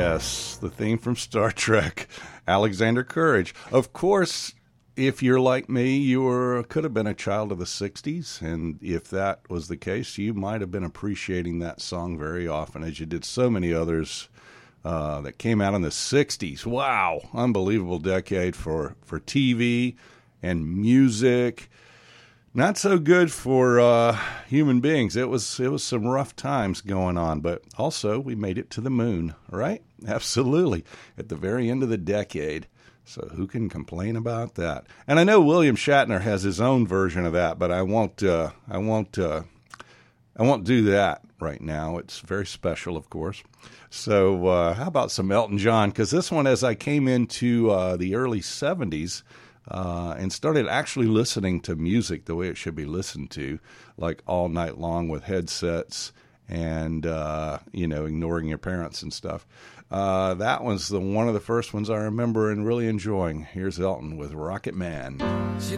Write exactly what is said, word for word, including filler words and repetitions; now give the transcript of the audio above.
Yes, the theme from Star Trek, Alexander Courage. Of course, if you're like me, you were could have been a child of the sixties, and if that was the case, you might have been appreciating that song very often, as you did so many others uh, that came out in the sixties. Wow, unbelievable decade for, for T V and music. Not so good for uh, human beings. It was it was some rough times going on, but also we made it to the moon, right? Absolutely, at the very end of the decade. So who can complain about that? And I know William Shatner has his own version of that, but I won't. Uh, I won't. Uh, I won't do that right now. It's very special, of course. So uh, how about some Elton John? Because this one, as I came into uh, the early seventies. Uh, and started actually listening to music the way it should be listened to, like all night long with headsets and, uh, you know, ignoring your parents and stuff. Uh, that was the one of the first ones I remember and really enjoying. Here's Elton with Rocket Man.